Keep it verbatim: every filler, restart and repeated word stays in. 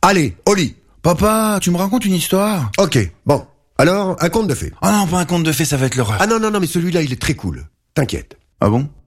Allez, au lit. Papa, tu me racontes une histoire? Ok, bon. Alors, un conte de fées. Ah non, pas un conte de fées, ça va être l'horreur. Ah non, non, non, mais celui-là, il est très cool. T'inquiète. Ah bon?